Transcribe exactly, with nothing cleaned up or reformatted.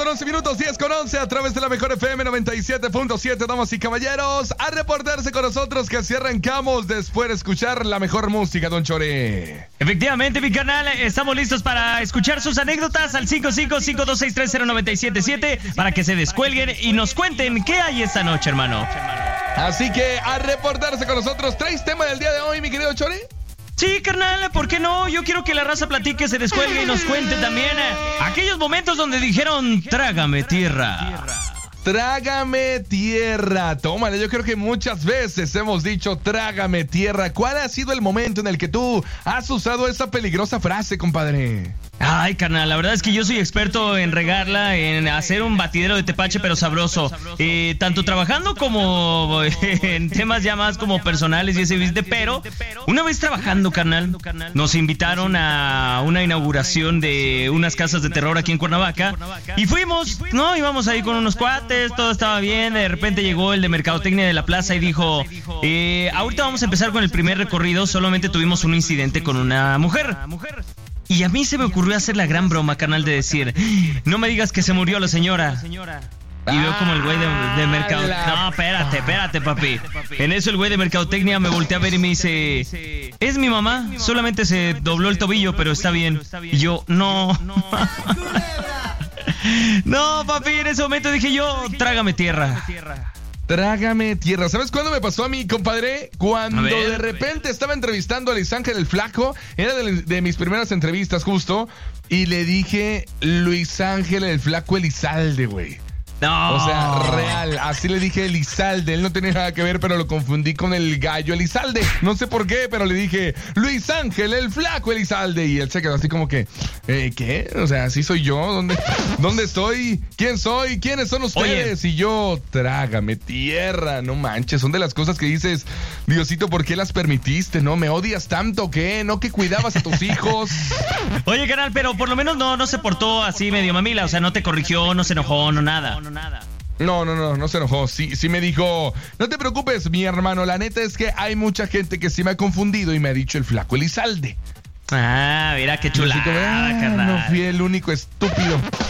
con once minutos, diez con once, a través de la mejor F M noventa y siete punto siete, damas y caballeros, a reportarse con nosotros que así arrancamos después de escuchar la mejor música, don Chore. Efectivamente, mi canal, estamos listos para escuchar sus anécdotas al cinco cinco cinco dos seis tres cero nueve siete siete para que se descuelguen y nos cuenten qué hay esta noche, hermano. Así que a reportarse con nosotros. ¿Traes tema del día de hoy, mi querido Chore? Sí, carnal, ¿por qué no? Yo quiero que la raza platique, se descuelgue y nos cuente también eh, aquellos momentos donde dijeron, trágame tierra. Trágame tierra. Tómale, yo creo que muchas veces hemos dicho trágame tierra. ¿Cuál ha sido el momento en el que tú has usado esa peligrosa frase, compadre? Ay, carnal, la verdad es que yo soy experto en regarla, en hacer un batidero de tepache pero sabroso. Eh, tanto trabajando como en temas ya más como personales y ese viste, pero una vez trabajando, carnal, nos invitaron a una inauguración de unas casas de terror aquí en Cuernavaca y fuimos, ¿no? Íbamos ahí con unos cuates, todo estaba bien, de repente llegó el de Mercadotecnia de la Plaza y dijo, eh, ahorita vamos a empezar con el primer recorrido, solamente tuvimos un incidente con una mujer. Y a mí se me ocurrió hacer la gran broma, carnal, de decir, no me digas que se murió la señora. Y veo como el güey de, de Mercadotecnia. No, espérate, espérate, papi. En eso el güey de Mercadotecnia me voltea a ver y me dice, es mi mamá, solamente se dobló el tobillo, pero está bien. Y yo, no. No, papi, en ese momento dije yo, trágame tierra. Trágame tierra. ¿Sabes cuándo me pasó a mí, compadre? Cuando ver, de repente estaba entrevistando a Luis Ángel el Flaco. Era de, de mis primeras entrevistas, justo. Y le dije Luis Ángel el Flaco Elizalde, güey. No. O sea, real, así le dije Elizalde. Él no tenía nada que ver, pero lo confundí con el gallo Elizalde. No sé por qué, pero le dije Luis Ángel, el Flaco Elizalde. Y él se quedó así como que, eh, ¿qué? O sea, ¿sí soy yo? ¿Dónde, ¿Dónde estoy? ¿Quién soy? ¿Quiénes son ustedes? Oye. Y yo, trágame tierra, no manches. Son de las cosas que dices, Diosito, ¿por qué las permitiste? ¿No? ¿Me odias tanto? ¿Qué? ¿No que cuidabas a tus hijos? Oye, canal, pero por lo menos no, no se portó así medio mamila. O sea, no te corrigió, no se enojó, no nada. Nada. No, no, no, no se enojó. Sí, sí me dijo, no te preocupes, mi hermano. La neta es que hay mucha gente que sí me ha confundido y me ha dicho el Flaco Elizalde. Ah, mira qué chulada, ah, carnal. No fui el único estúpido.